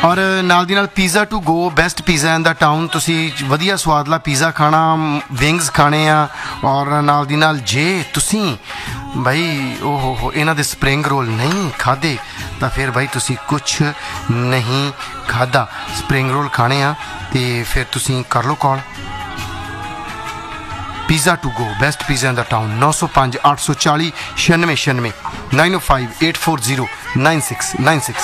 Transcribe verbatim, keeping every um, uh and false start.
ਔਰ ਨਾਲ ਦੀ ਨਾਲ pizza to go best pizza in the town. ਤੁਸੀਂ ਵਧੀਆ ਸਵਾਦਲਾ ਪੀਜ਼ਾ ਖਾਣਾ, ਵਿੰਗਸ ਖਾਣੇ ਆ, ਔਰ ਨਾਲ ਦੀ ਨਾਲ ਜੇ ਤੁਸੀਂ ਬਾਈ ਉਹ ਹੋ ਹੋ ਇਹਨਾਂ ਦੇ ਸਪਰਿੰਗ ਰੋਲ ਨਹੀਂ ਖਾਧੇ ਤਾਂ ਫਿਰ ਬਾਈ ਤੁਸੀਂ ਕੁਛ ਨਹੀਂ ਖਾਧਾ। ਸਪਰਿੰਗ ਰੋਲ ਖਾਣੇ ਆ ਅਤੇ ਫਿਰ ਤੁਸੀਂ ਕਰ ਲਓ ਕਾਲ। Pizza to go best pizza in the town, ਨੌ ਸੌ ਪੰਜ ਅੱਠ ਸੌ ਚਾਲੀ ਛਿਆਨਵੇਂ ਛਿਆਨਵੇਂ, ਨਾਈਨ ਓ five eight four zero nine six nine six.